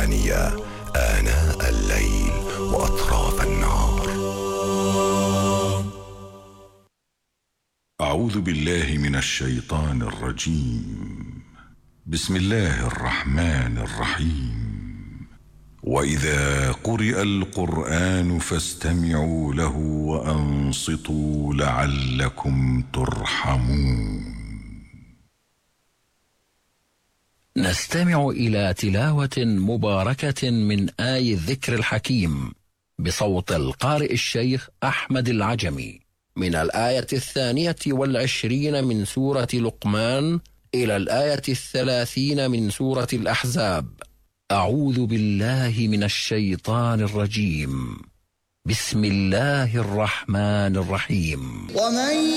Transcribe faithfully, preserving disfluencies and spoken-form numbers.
الربانية آناء الليل وأطراف النهار. أعوذ بالله من الشيطان الرجيم. بسم الله الرحمن الرحيم. وإذا قرئ القرآن فاستمعوا له وأنصتوا لعلكم ترحمون. نستمع إلى تلاوة مباركة من آي الذكر الحكيم بصوت القارئ الشيخ أحمد العجمي من الآية الثانية والعشرين من سورة لقمان إلى الآية الثلاثين من سورة الأحزاب. أعوذ بالله من الشيطان الرجيم. بسم الله الرحمن الرحيم. ومن